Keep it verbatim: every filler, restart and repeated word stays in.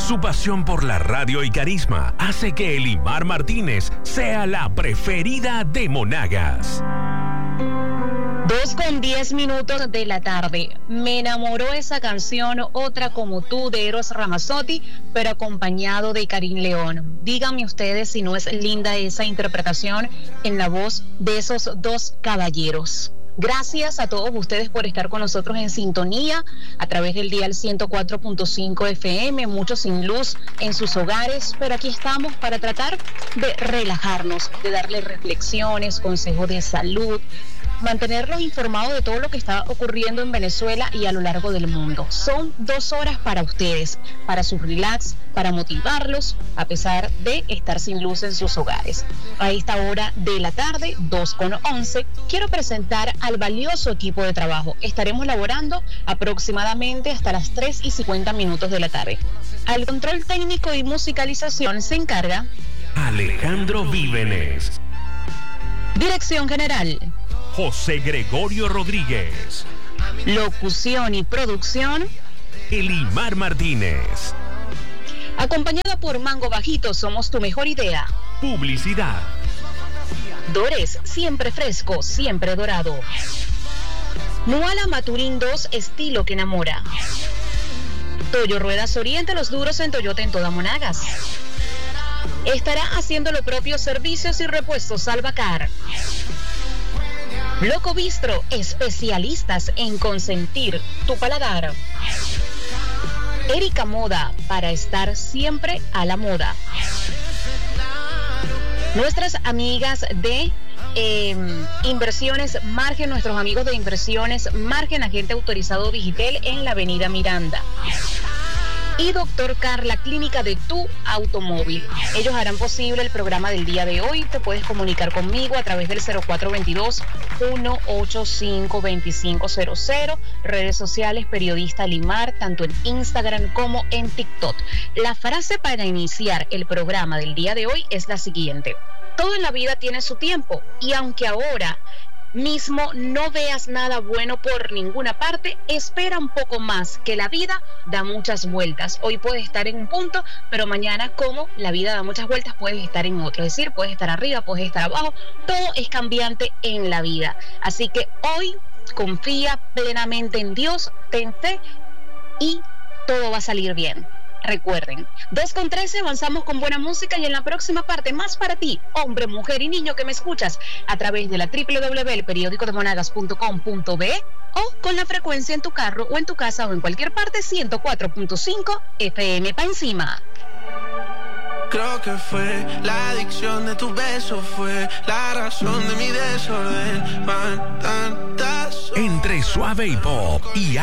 Su pasión por la radio y carisma hace que Elimar Martínez sea la preferida de Monagas. Dos con diez minutos de la tarde. Me enamoró esa canción, Otra como tú, de Eros Ramazzotti, pero acompañado de Karim León. Díganme ustedes si no es linda esa interpretación en la voz de esos dos caballeros. Gracias a todos ustedes por estar con nosotros en sintonía a través del dial ciento cuatro punto cinco F M, muchos sin luz en sus hogares, pero aquí estamos para tratar de relajarnos, de darles reflexiones, consejos de salud, mantenerlos informados de todo lo que está ocurriendo en Venezuela y a lo largo del mundo. Son dos horas para ustedes, para su relax, para motivarlos, a pesar de estar sin luz en sus hogares. A esta hora de la tarde, dos con once, quiero presentar al valioso equipo de trabajo. Estaremos laborando aproximadamente hasta las tres y cincuenta minutos de la tarde. Al control técnico y musicalización se encarga Alejandro Vívenes. Dirección general José Gregorio Rodríguez. Locución y producción Elimar Martínez. Acompañada por Mango Bajito, somos tu mejor idea. Publicidad. Dores, siempre fresco, siempre dorado. Muala Maturín dos, estilo que enamora. Toyo Ruedas Oriente, los duros en Toyota en toda Monagas. Estará haciendo lo propio servicios y repuestos Salvacar. Loco Bistro, especialistas en consentir tu paladar. Erika Moda, para estar siempre a la moda. Nuestras amigas de eh, Inversiones Margen, nuestros amigos de Inversiones Margen, agente autorizado Digitel en la avenida Miranda. Y Doctor Carla, clínica de tu automóvil. Ellos harán posible el programa del día de hoy. Te puedes comunicar conmigo a través del cero cuatro dos dos, uno ocho cinco, dos cinco cero cero. Redes sociales, Periodista Elimar, tanto en Instagram como en TikTok. La frase para iniciar el programa del día de hoy es la siguiente: todo en la vida tiene su tiempo, y aunque ahora mismo no veas nada bueno por ninguna parte, espera un poco más, que la vida da muchas vueltas. Hoy puedes estar en un punto, pero mañana, como la vida da muchas vueltas, puedes estar en otro. Es decir, puedes estar arriba, puedes estar abajo, todo es cambiante en la vida. Así que hoy confía plenamente en Dios, ten fe y todo va a salir bien. Recuerden, dos con trece, avanzamos con buena música y en la próxima parte más para ti, hombre, mujer y niño que me escuchas a través de la doble u doble u doble u punto el periódico de monagas punto com punto be o con la frecuencia en tu carro o en tu casa o en cualquier parte, ciento cuatro punto cinco F M pa' encima. Creo que fue la adicción de tu beso, fue la razón de mi desorden. Van tantas horas. Entre suave y pop y